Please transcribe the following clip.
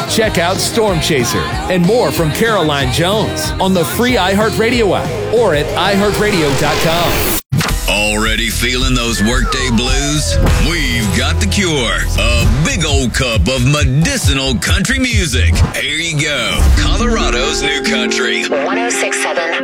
Check out Storm Chaser and more from Caroline Jones on the free iHeartRadio app or at iHeartRadio.com. Already feeling those workday blues? We've got the cure. A big old cup of medicinal country music. Here you go. Colorado's new country. 106.7